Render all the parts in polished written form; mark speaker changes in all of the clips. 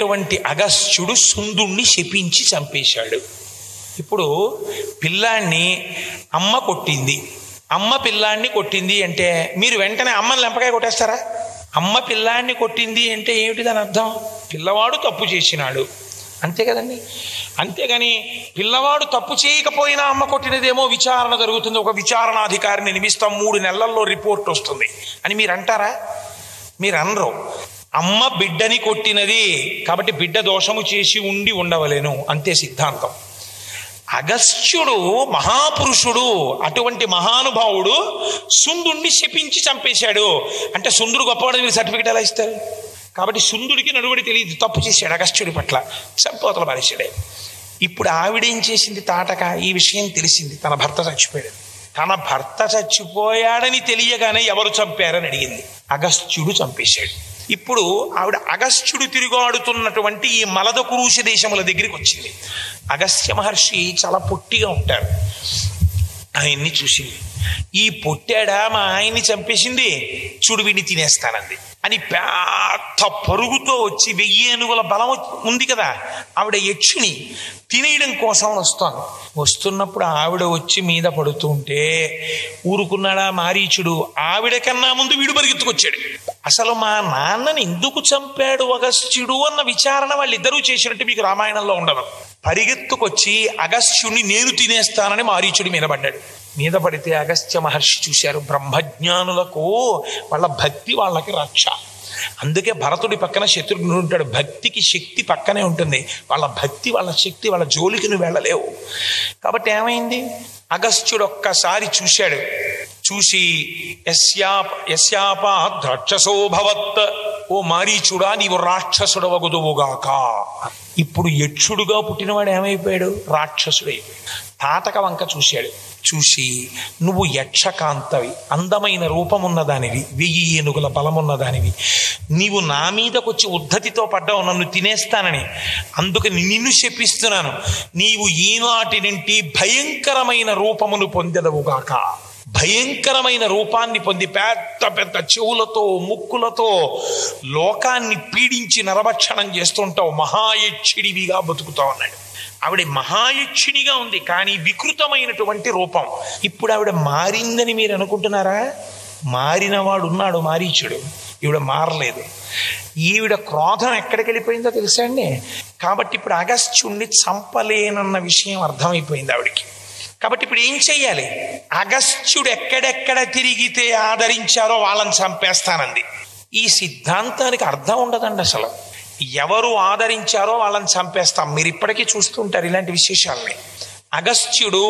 Speaker 1: అయినటువంటి అగస్త్యుడు శుందుణ్ణి శపించి చంపేశాడు. ఇప్పుడు పిల్లాన్ని అమ్మ కొట్టింది, అమ్మ పిల్లాన్ని కొట్టింది అంటే మీరు వెంటనే అమ్మని లెంపకాయ కొట్టేస్తారా? అమ్మ పిల్లాన్ని కొట్టింది అంటే ఏమిటి దాని అర్థం? పిల్లవాడు తప్పు చేసినాడు, అంతే కదండి. అంతేగాని పిల్లవాడు తప్పు చేయకపోయినా అమ్మ కొట్టినదేమో విచారణ జరుగుతుంది, ఒక విచారణాధికారిని నియమిస్తాం, 3 నెలల్లో రిపోర్ట్ వస్తుంది అని మీరు అంటారా? మీరు అనరు. అమ్మ బిడ్డని కొట్టినది కాబట్టి బిడ్డ దోషము చేసి ఉండవలేను, అంతే సిద్ధాంతం. అగస్త్యుడు మహాపురుషుడు, అటువంటి మహానుభావుడు శుందుణ్ణి శపించి చంపేశాడు అంటే శుందుడు గొప్పవాడు మీరు సర్టిఫికెట్ ఎలా ఇస్తారు? కాబట్టి శుందుడికి నడువడి తెలియదు, తప్పు చేశాడు అగస్త్యుడి పట్ల, చంపోతల పారేశాడే. ఇప్పుడు ఆవిడేం చేసింది? తాటక ఈ విషయం తెలిసింది, తన భర్త చచ్చిపోయాడు. తన భర్త చచ్చిపోయాడని తెలియగానే ఎవరు చంపారని అడిగింది. అగస్త్యుడు చంపేశాడు. ఇప్పుడు ఆవిడ అగస్త్యుడు తిరుగాడుతున్నటువంటి ఈ మలద కురుష దేశముల దగ్గరికి వచ్చింది. అగస్త్య మహర్షి చాలా పొట్టిగా ఉంటారు. ఆయన్ని చూసింది, ఈ పొట్టాడా మా ఆయన్ని చంపేసింది, చూడు వీడిని తినేస్తానంది అని పెద్ద పరుగుతో వచ్చి 1000 ఏనుగుల బలం ఉంది కదా, ఆవిడ యక్షుని తినేయడం కోసం వస్తున్నప్పుడు ఆవిడ వచ్చి మీద పడుతుంటే ఊరుకున్నాడా మారీచుడు? ఆవిడ కన్నా ముందు వీడు పరిగెత్తుకొచ్చాడు. అసలు మా నాన్నని ఎందుకు చంపాడు అగస్త్యుడు అన్న విచారణ వాళ్ళిద్దరూ చేసినట్టు మీకు రామాయణంలో ఉండదు. పరిగెత్తుకొచ్చి అగస్త్యుడిని నేను తినేస్తానని మారీచుడి మీద పడ్డాడు. మీద పడితే అగస్త్య మహర్షి చూశారు, బ్రహ్మజ్ఞానులకు వాళ్ళ భక్తి వాళ్ళకి రక్ష. అందుకే భరతుడి పక్కన శత్రుఘ్నుడు ఉంటాడు. భక్తికి శక్తి పక్కనే ఉంటుంది, వాళ్ళ భక్తి వాళ్ళ శక్తి, వాళ్ళ జోలికి నువ్వు వెళ్ళలేవు. కాబట్టి ఏమైంది? అగస్త్యుడు ఒక్కసారి చూశాడు, చూసి యస్యాపాద్రాక్షసో భవత్, ఓ మారీచుడా నీవు రాక్షసుడవగుదువుగాక. ఇప్పుడు యక్షుడుగా పుట్టినవాడు ఏమైపోయాడు? రాక్షసుడైపోయాడు. తాటక వంక చూశాడు, చూసి నువ్వు యక్షకాంతవి, అందమైన రూపమున్నదానివి, 1000 ఏనుగుల బలమున్నదానివి, నీవు నా మీదకొచ్చి ఉద్ధతితో పడ్డావు నన్ను తినేస్తానని, అందుకని నిన్ను శపిస్తున్నాను, నీవు ఈనాటి నుండి భయంకరమైన రూపమును పొందెదవుగాక. భయంకరమైన రూపాన్ని పొంది పెద్ద పెద్ద చెవులతో ముక్కులతో లోకాన్ని పీడించి నరభక్షణం చేస్తుంటావు, మహాయక్షిడివిగా బతుకుతావు అన్నాడు. ఆవిడ మహాయక్షిణిగా ఉంది కానీ వికృతమైనటువంటి రూపం. ఇప్పుడు ఆవిడ మారిందని మీరు అనుకుంటున్నారా? మారినవాడు ఉన్నాడు మారీచుడు, ఈవిడ మారలేదు. ఈవిడ క్రోధం ఎక్కడికి వెళ్ళిపోయిందో తెలుసా అండి? కాబట్టి ఇప్పుడు అగస్త్యుణ్ణి చంపలేనన్న విషయం అర్థమైపోయింది ఆవిడికి. కాబట్టి ఇప్పుడు ఏం చెయ్యాలి? అగస్త్యుడు ఎక్కడెక్కడ తిరిగితే ఆదరించారో వాళ్ళని చంపేస్తానంది. ఈ సిద్ధాంతానికి అర్థం ఉండదండి అసలు. ఎవరు ఆదరించారో వాళ్ళని చంపేస్తాం. మీరు ఇప్పటికీ చూస్తుంటారు ఇలాంటి విశేషాలని. అగస్త్యుడు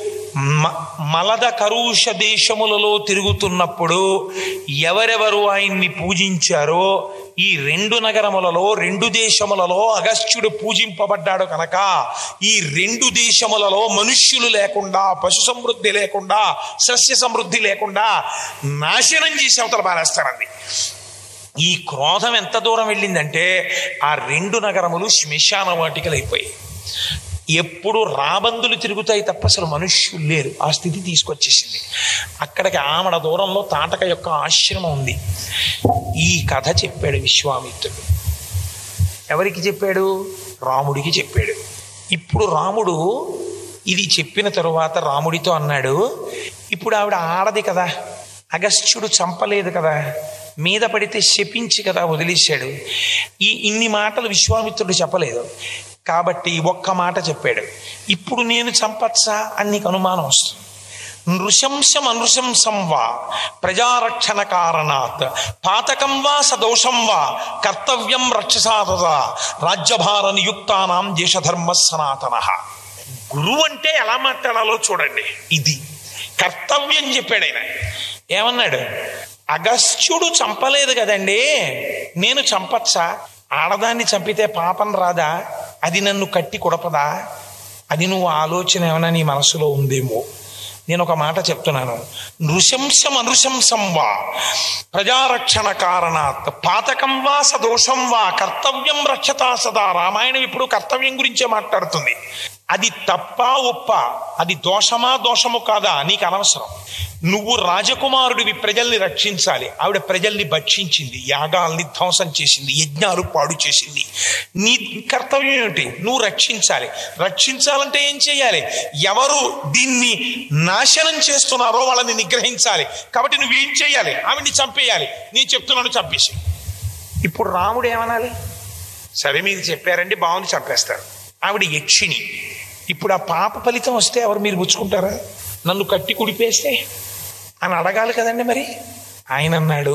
Speaker 1: మలద కరుష దేశములలో తిరుగుతున్నప్పుడు ఎవరెవరు ఆయన్ని పూజించారో ఈ 2 నగరములలో 2 దేశములలో అగస్త్యుడు పూజింపబడ్డాడు కనుక ఈ 2 దేశములలో మనుష్యులు లేకుండా, పశు సమృద్ధి లేకుండా, సస్య సమృద్ధి లేకుండా నాశనం చేసి అవతల పారేస్తానంది. ఈ క్రోధం ఎంత దూరం వెళ్ళిందంటే ఆ 2 నగరములు శ్మశాన వాటికలు అయిపోయాయి. ఎప్పుడు రాబందులు తిరుగుతాయి తప్ప అసలు మనుష్యులు లేరు, ఆ స్థితి తీసుకొచ్చేసింది. అక్కడికి ఆమడ దూరంలో తాటక యొక్క ఆశ్రమం ఉంది. ఈ కథ చెప్పాడు విశ్వామిత్రుడు. ఎవరికి చెప్పాడు? రాముడికి చెప్పాడు. ఇప్పుడు రాముడు ఇది చెప్పిన తరువాత రాముడితో అన్నాడు, ఇప్పుడు ఆవిడ ఆడది కదా, అగస్త్యుడు చంపలేదు కదా, మీద పడితే శపించి కదా వదిలేశాడు. ఇన్ని మాటలు విశ్వామిత్రుడు చెప్పలేదు కాబట్టి ఒక్క మాట చెప్పాడు. ఇప్పుడు నేను చంపచ్చా అని నీకు అనుమానం వస్తుంది. నృశంసం అనృశంసం వా ప్రజారక్షణ కారణాత్ పాతకం వా సదోషం వా కర్తవ్యం రక్షసాదా రాజ్యభార నియుక్తానాం దేశధర్మ సనాతన. గురువు అంటే ఎలా మాట్లాడాలో చూడండి. ఇది కర్తవ్యం చెప్పాడు ఆయన. ఏమన్నాడు? అగస్త్యుడు చంపలేదు కదండి, నేను చంపచ్చా? ఆడదాన్ని చంపితే పాపం రాదా? అది నన్ను కట్టి కొడపదా? అది నువ్వు ఆలోచన ఏమైనా నీ మనసులో ఉందేమో. నేను ఒక మాట చెప్తున్నాను. నృశంసం అనృశంసం వా ప్రజారక్షణ కారణాత్ పాతకం వా సదోషం వా కర్తవ్యం రక్షతా సదా. రామాయణం ఇప్పుడు కర్తవ్యం గురించే మాట్లాడుతుంది. అది తప్పా ఒప్ప, అది దోషమా దోషము కాదా నీకు అనవసరం. నువ్వు రాజకుమారుడివి, ప్రజల్ని రక్షించాలి. ఆవిడ ప్రజల్ని భక్షించింది, యాగాల్ని ధ్వంసం చేసింది, యజ్ఞాలు పాడు చేసింది. నీ కర్తవ్యం ఏమిటి? నువ్వు రక్షించాలి. రక్షించాలంటే ఏం చేయాలి? ఎవరు దీన్ని నాశనం చేస్తున్నారో వాళ్ళని నిగ్రహించాలి. కాబట్టి నువ్వేం చేయాలి? ఆవిడ్ని చంపేయాలి. నేను చెప్తున్నాను, చంపేసి. ఇప్పుడు రాముడు ఏమనాలి? సరే మీరు చెప్పారండి, బాగుంది, చంపేస్తారు. ఆవిడ యక్షిణి. ఇప్పుడు ఆ పాప ఫలితం వస్తే ఎవరు మీరు పుచ్చుకుంటారా? నన్ను కట్టి కుడిపేస్తే అని అడగాలి కదండి. మరి ఆయన అన్నాడు,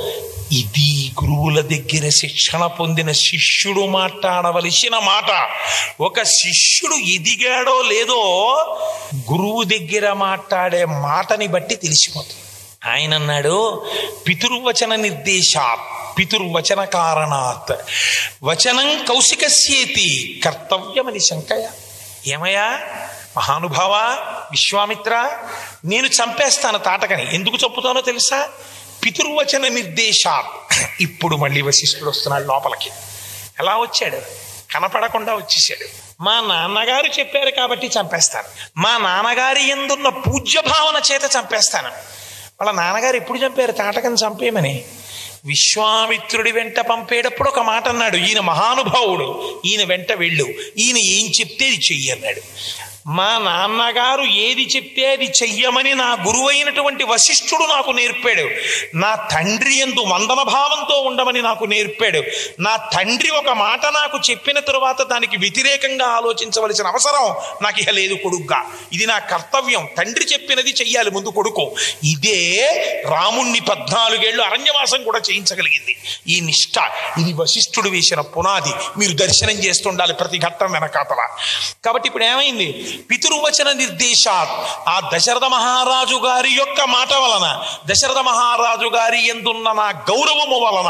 Speaker 1: ఇది గురువుల దగ్గర శిక్షణ పొందిన శిష్యుడు మాట్లాడవలసిన మాట. ఒక శిష్యుడు ఎదిగాడో లేదో గురువు దగ్గర మాట్లాడే మాటని బట్టి తెలిసిపోతుంది. ఆయన అన్నాడు, పితుర్వచన నిర్దేశాత్ పితుర్వచన కారణాత్ వచనం కౌశికస్యేతి కర్తవ్యమని శంకయ. ఏమయ్యా మహానుభావ విశ్వామిత్ర, నేను చంపేస్తాను తాటకని. ఎందుకు చంపుతానో తెలుసా? పితుర్వచన నిర్దేశాత్. ఇప్పుడు మళ్ళీ వశిష్ఠుడు వస్తున్నాడు లోపలికి. ఎలా వచ్చాడు? కనపడకుండా వచ్చేసాడు. మా నాన్నగారు చెప్పారు కాబట్టి చంపేస్తాను. మా నాన్నగారి యందున్న పూజ్య భావన చేత చంపేస్తాను. వాళ్ళ నాన్నగారు ఎప్పుడు చంపారు? తాటకని చంపేయమని. విశ్వామిత్రుడి వెంట పంపేటప్పుడు ఒక మాట అన్నాడు, ఈయన మహానుభావుడు, ఈయన వెంట వెళ్ళు, ఈయన ఏం చెప్తే అది చెయ్యి అన్నాడు. మా నాన్నగారు ఏది చెప్తే అది చెయ్యమని నా గురువైనటువంటి వశిష్ఠుడు నాకు నేర్పాడు. నా తండ్రి యందు వందన భావంతో ఉండమని నాకు నేర్పాడు. నా తండ్రి ఒక మాట నాకు చెప్పిన తరువాత దానికి వ్యతిరేకంగా ఆలోచించవలసిన అవసరం నాకు ఇక లేదు కొడుగ్గా. ఇది నా కర్తవ్యం. తండ్రి చెప్పినది చెయ్యాలి ముందు కొడుకు. ఇదే రాముణ్ణి 14 ఏళ్ళు అరణ్యవాసం కూడా చేయించగలిగింది ఈ నిష్ఠ. ఇది వశిష్ఠుడు వేసిన పునాది. మీరు దర్శనం చేస్తుండాలి ప్రతి ఘట్టం వెనకాతల. కాబట్టి ఇప్పుడు ఏమైంది? పితుర్వచన నిర్దేశాత్, ఆ దశరథ మహారాజు గారి యొక్క మాట వలన, దశరథ మహారాజు గారి యందున్న నా గౌరవము వలన.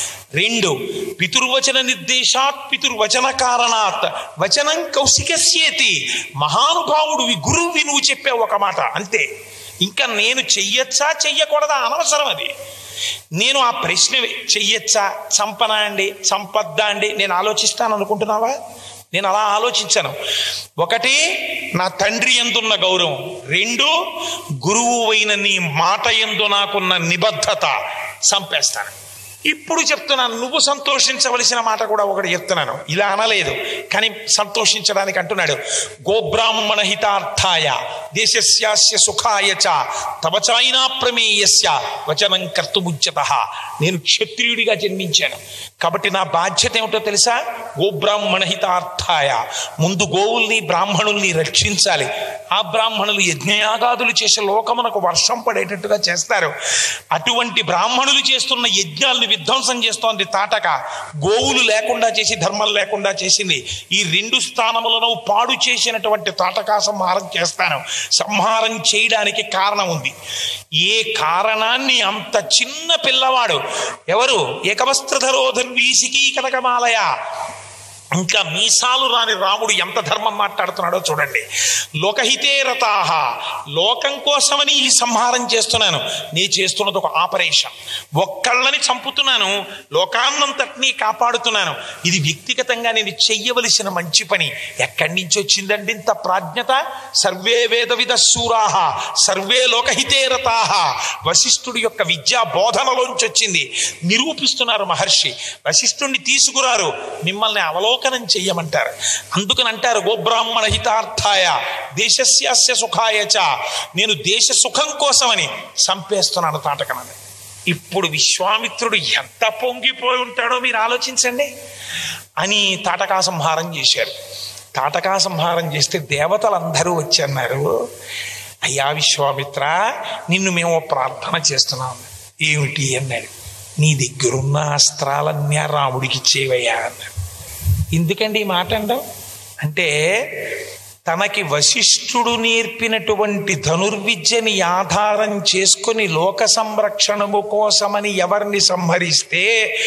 Speaker 1: 2 పితుర్వచన నిర్దేశాత్ పితుర్వచన కారణాత్ వచనం కౌశికస్యేతి. మహానుభావుడివి, గురువువి, నువ్వు చెప్పావు ఒక మాట అంతే. ఇంకా నేను చెయ్యొచ్చా చెయ్యకూడదా అనవసరం. అది నేను ఆ ప్రశ్న చెయ్యొచ్చా, చంపనా అండి, చంపద్దా అండి నేను ఆలోచిస్తాను అనుకుంటున్నావా? నేను అలా ఆలోచించాను. 1 నా తండ్రి యందున్న గౌరవం, 2 గురువు అయిన నీ మాట యందు నాకున్న నిబద్ధత. చంపేస్తాను. ఇప్పుడు చెప్తున్నాను, నువ్వు సంతోషించవలసిన మాట కూడా ఒకటి చెప్తున్నాను. ఇలా అనలేదు కానీ సంతోషించడానికి అంటున్నాడు, గోబ్రాహ్మణ హితార్థాయ దేశస్యాస్య సుఖాయ చ తవ చాయినా ప్రమేయస్య వచనం కర్తుముచ్యతః. నేను క్షత్రియుడిగా జన్మించాను కాబట్టి నా బాధ్యత ఏమిటో తెలుసా? గోబ్రాహ్మణ హితార్థాయ. ముందు గోవుల్ని బ్రాహ్మణుల్ని రక్షించాలి. ఆ బ్రాహ్మణులు యజ్ఞయాగాదులు చేసే లోకమునకు వర్షం పడేటట్టుగా చేస్తారు. అటువంటి బ్రాహ్మణులు చేస్తున్న యజ్ఞాలను విధ్వంసం చేస్తోంది తాటక. గోవులు లేకుండా చేసి ధర్మం లేకుండా చేసింది. ఈ 2 స్థానములను పాడు చేసినటువంటి తాటకా సంహారం చేస్తాను. సంహారం చేయడానికి కారణం ఉంది. ఏ కారణాన్ని అంత చిన్న పిల్లవాడు, ఎవరు, ఏకవస్త్రధరోధర్వీసికీ కనకమాలయ, ఇంకా మీసాలు రాని రాముడు ఎంత ధర్మం మాట్లాడుతున్నాడో చూడండి. లోకహితే రతాహ, లోకం కోసమని ఈ సంహారం చేస్తున్నాను. నీ చేస్తున్నది ఒక ఆపరేషన్. ఒక్కళ్ళని చంపుతున్నాను, లోకాన్నంతటినీ కాపాడుతున్నాను. ఇది వ్యక్తిగతంగా నేను చెయ్యవలసిన మంచి పని. ఎక్కడి నుంచి వచ్చిందండి ఇంత ప్రాజ్ఞత? Survey వేదవిద శూరాహ survey లోకహితే రతాహ. వశిష్ఠుడి యొక్క విద్యా బోధనలోంచి వచ్చింది. నిరూపిస్తున్నారు మహర్షి. వశిష్ఠుడిని తీసుకురారు, మిమ్మల్ని అవలోకనం చెయ్యమంటారు. అందుకని అంటారు గోబ్రాహ్మణ హితార్థాయ దేశస్యాస్య సుఖాయ చ. నేను దేశ సుఖం కోసమని చంపేస్తున్నాను తాటకనని. ఇప్పుడు విశ్వామిత్రుడు ఎంత పొంగిపోయి ఉంటాడో మీరు ఆలోచించండి అని తాటకా సంహారం చేశారు. తాటకా సంహారం చేస్తే దేవతలందరూ వచ్చి అన్నారు, అయ్యా విశ్వామిత్ర, నిన్ను మేము ప్రార్థన చేస్తున్నాం. ఏమిటి అన్నాడు. నీ దగ్గరున్న అస్త్రాలన్నీ రాముడికి ఇచ్చేవయ్యా అన్నాడు. ఎందుకండి ఈ మాట అంటాం అంటే, తనకి వశిష్ఠుడు నేర్పినటువంటి ధనుర్విద్యని ఆధారం చేసుకుని లోక సంరక్షణము కోసమని ఎవరిని సంహరిస్తే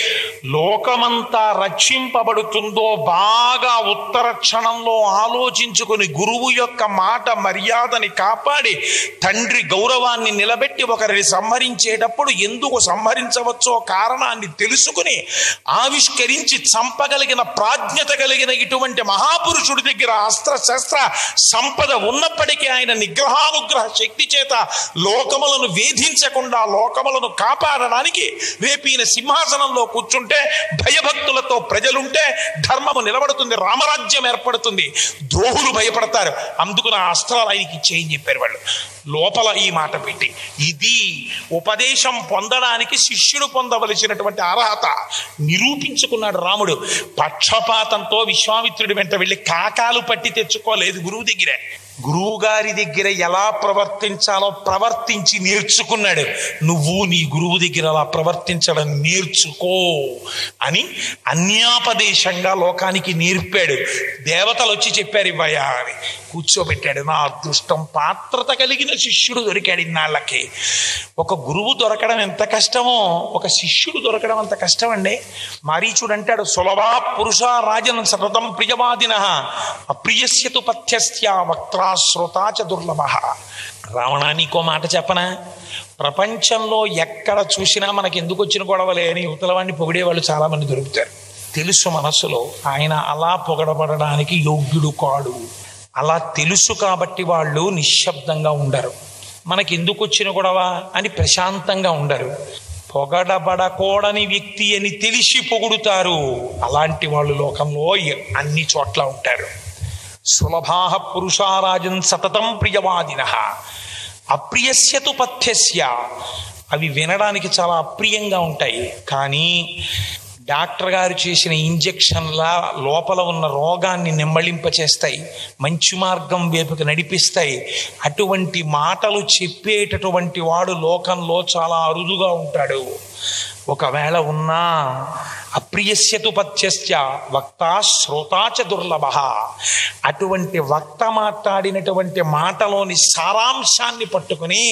Speaker 1: లోకమంతా రక్షింపబడుతుందో బాగా ఉత్తర క్షణంలో ఆలోచించుకుని గురువు యొక్క మాట మర్యాదని కాపాడి తండ్రి గౌరవాన్ని నిలబెట్టి ఒకరిని సంహరించేటప్పుడు ఎందుకు సంహరించవచ్చో కారణాన్ని తెలుసుకుని ఆవిష్కరించి చంపగలిగిన ప్రాజ్ఞత కలిగిన ఇటువంటి మహాపురుషుడి దగ్గర అస్త్ర శస్త్ర సంపద ఉన్నప్పటికీ ఆయన నిగ్రహానుగ్రహ శక్తి చేత లోకములను వేధించకుండా లోకములను కాపాడడానికి రేపు ఈయన సింహాసనంలో కూర్చుంటే భయభక్తులతో ప్రజలుంటే ధర్మము నిలబడుతుంది, రామరాజ్యం ఏర్పడుతుంది, ద్రోహులు భయపడతారు. అందుకు నా అస్త్రాలు ఆయనకి ఇచ్చేయని చెప్పారు వాళ్ళు. లోపల ఈ మాట పెట్టి ఇది ఉపదేశం పొందడానికి శిష్యుడు పొందవలసినటువంటి అర్హత నిరూపించుకున్నాడు రాముడు. పక్షపాతంతో విశ్వామిత్రుడి వెంట వెళ్ళి కాకాలు పట్టి తెచ్చుకోలేదు గురువు దగ్గరే. గురువు గారి దగ్గర ఎలా ప్రవర్తించాలో ప్రవర్తించి నేర్చుకున్నాడు. నువ్వు నీ గురువు దగ్గర అలా ప్రవర్తించడం నేర్చుకో అని అన్యాపదేశంగా లోకానికి నేర్పాడు. దేవతలు వచ్చి చెప్పారు ఇవ్వయా అని కూర్చోబెట్టాడు. నా అదృష్టం, పాత్రత కలిగిన శిష్యుడు దొరికాడు. ఇన్నాళ్ళకి ఒక గురువు దొరకడం ఎంత కష్టమో ఒక శిష్యుడు దొరకడం అంత కష్టం అండి. మారీచుడు అంటాడు, సులభా పురుష రాజన్ సతతం ప్రియవాదిన అప్రియస్యతు పథ్యస్య వక్త్రాశ్రోతాచ దుర్లభ. రావణా, నీకో మాట చెప్పనా? ప్రపంచంలో ఎక్కడ చూసినా మనకి ఎందుకు వచ్చిన గొడవలే అని యువతలవాడిని పొగిడేవాళ్ళు చాలా మంది దొరుకుతారు. తెలుసు మనసులో ఆయన అలా పొగడబడడానికి యోగ్యుడు కాడు. అలా తెలుసు కాబట్టి వాళ్ళు నిశ్శబ్దంగా ఉండరు. మనకి ఎందుకు వచ్చిన గొడవ అని ప్రశాంతంగా ఉండరు. పొగడబడకూడని వ్యక్తి అని తెలిసి పొగుడుతారు. అలాంటి వాళ్ళు లోకంలో అన్ని చోట్ల ఉంటారు. సులభాః పురుషారాజన్ సతతం ప్రియవాదిన అప్రియస్యతు పథ్యస్య. అవి వినడానికి చాలా అప్రియంగా ఉంటాయి, కానీ డాక్టర్ గారు చేసిన ఇంజెక్షన్లా లోపల ఉన్న రోగాన్ని నెమ్మళింపచేస్తాయి, మంచి మార్గం వైపుకి నడిపిస్తాయి. అటువంటి మాటలు చెప్పేటటువంటి వాడు లోకంలో చాలా అరుదుగా ఉంటాడు. ఒకవేళ ఉన్నా అప్రియస్యతు పథ్యస్య వక్తా శ్రోతాచ దుర్లభ. అటువంటి వక్త మాట్లాడినటువంటి మాటలోని సారాంశాన్ని పట్టుకుని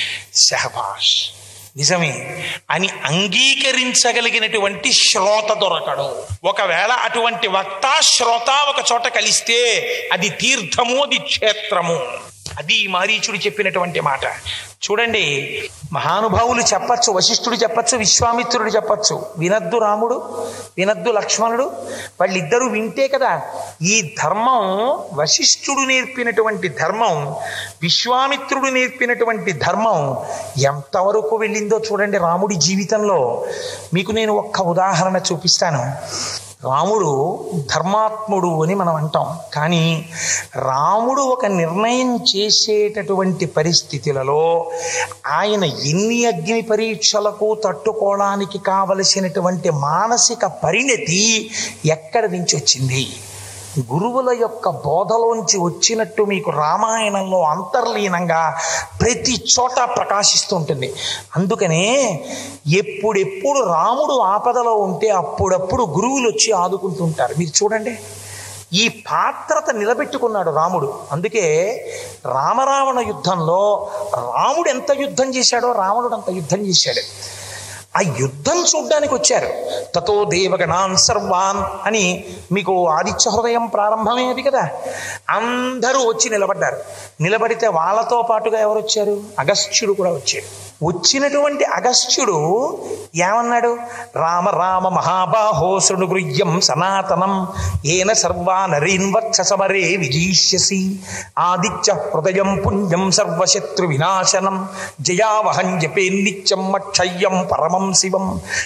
Speaker 1: శహబాష్ నిజమే అని అంగీకరించగలిగినటువంటి శ్రోత దొరకడు. ఒకవేళ అటువంటి వక్త శ్రోత ఒక చోట కలిస్తే అది తీర్థము, అది క్షేత్రము. అది మారీచుడు చెప్పినటువంటి మాట. చూడండి, మహానుభావులు చెప్పచ్చు, వశిష్ఠుడు చెప్పచ్చు, విశ్వామిత్రుడు చెప్పచ్చు. వినద్దు రాముడు, వినద్దు లక్ష్మణుడు. వాళ్ళిద్దరూ వింటే కదా ఈ ధర్మం, వశిష్ఠుడు నేర్పినటువంటి ధర్మం, విశ్వామిత్రుడు నేర్పినటువంటి ధర్మం ఎంతవరకు వెళ్ళిందో చూడండి రాముడి జీవితంలో. మీకు నేను ఒక్క ఉదాహరణ చూపిస్తాను. రాముడు ధర్మాత్ముడు అని మనం అంటాం, కానీ రాముడు ఒక నిర్ణయం చేసేటటువంటి పరిస్థితులలో ఆయన ఎన్ని అగ్ని పరీక్షలకు తట్టుకోవడానికి కావలసినటువంటి మానసిక పరిణతి ఎక్కడి నుంచి వచ్చింది? గురువుల యొక్క బోధలోంచి వచ్చినట్టు మీకు రామాయణంలో అంతర్లీనంగా ప్రతి చోట ప్రకాశిస్తూ ఉంటుంది. అందుకనే ఎప్పుడెప్పుడు రాముడు ఆపదలో ఉంటే అప్పుడప్పుడు గురువులు వచ్చి ఆదుకుంటుంటారు. మీరు చూడండి, ఈ పాత్రత నిలబెట్టుకున్నాడు రాముడు. అందుకే రామరావణ యుద్ధంలో రాముడు ఎంత యుద్ధం చేశాడో రావణుడు అంత యుద్ధం చేశాడు. ఆ యుద్ధం చూడ్డానికి వచ్చారు. తతో దేవగణాన్ సర్వాన్ అని మీకు ఆదిత్య హృదయం ప్రారంభమేది కదా. అందరూ వచ్చి నిలబడ్డారు. నిలబడితే వాళ్ళతో పాటుగా ఎవరు వచ్చారు? అగస్త్యుడు కూడా వచ్చాడు. వచ్చినటువంటి అగస్త్యుడు ఏమన్నాడు? రామ రామ మహాబాహో శృణుగృహ్యం సనాతనం ఏన సర్వా నరీన్వత్సమరే విజయిష్యసి ఆదిత్య హృదయం పుణ్యం సర్వశత్రు వినాశనం జయావహం జపే నిత్యం అక్షయ్యం పరమం శివం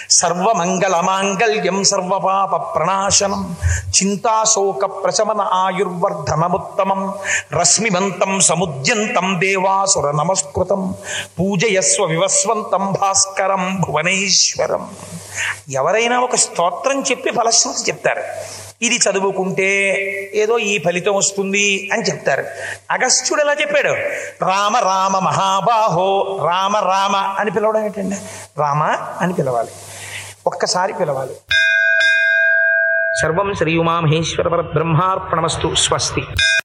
Speaker 1: సర్వమంగళమాంగళ్యం సర్వపాప ప్రణాశనం చింతాశోక ప్రశమన ఆయుర్వర్ధనముత్తమం రశ్మివంతం సముద్యంతం దేవాసుర నమస్కృతం పూజయస్వ వివస్వంతం భాస్కరం భువనేశ్వరం. ఎవరైనా ఒక స్తోత్రం చెప్పి ఫలశ్రుతి చెప్తారు. ఇది చదువుకుంటే ఏదో ఈ ఫలితం వస్తుంది అని చెప్తారు. అగస్త్యుడు ఎలా చెప్పాడు? రామ రామ మహాబాహో. రామ రామ అని పిలవడం ఏంటండి? రామ అని పిలవాలి, ఒక్కసారి పిలవాలి. సర్వం శ్రీ ఉమామహేశ్వర పరబ్రహ్మార్పణమస్తు. స్వస్తి.